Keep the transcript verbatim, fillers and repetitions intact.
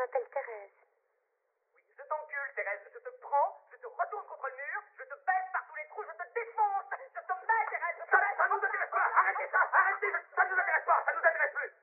m'appelle Thérèse. Oui, je t'encule, Thérèse. Je te prends, je te retourne contre le mur, je te baisse par tous les trous, je te défonce. Je te mets, Thérèse. Je te Ça, mets. ça nous intéresse pas. Arrêtez ça, arrêtez. Ça nous intéresse pas, ça nous intéresse plus.